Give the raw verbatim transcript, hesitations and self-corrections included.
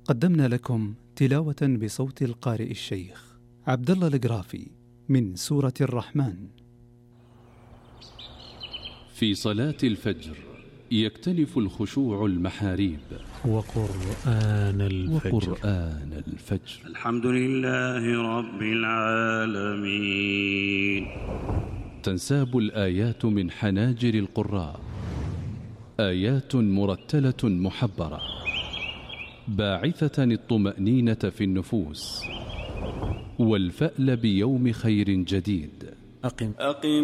قدمنا لكم تلاوة بصوت القارئ الشيخ عبد الله القرافي من سورة الرحمن. في صلاة الفجر يكتنف الخشوع المحاريب. وقرآن الفجر, وقرآن الفجر. الحمد لله رب العالمين. تنساب الآيات من حناجر القراء، آيات مرتلة محبرة باعثة الطمأنينة في النفوس والفأل بيوم خير جديد. أقم, أقم